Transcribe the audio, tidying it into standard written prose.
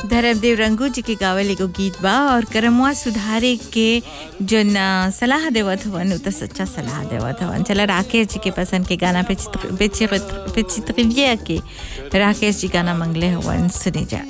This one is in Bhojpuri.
धर्मदेव रंगू जी के गावल एगो गीत बा और करमुआ सुधारे के जो सलाह देवत हवन उ त सच्चा सलाह देवत हवन। चला राकेश जी के पसंद के गाना पे चित्रिया के राकेश जी गाना मंगले हवन सुने जा।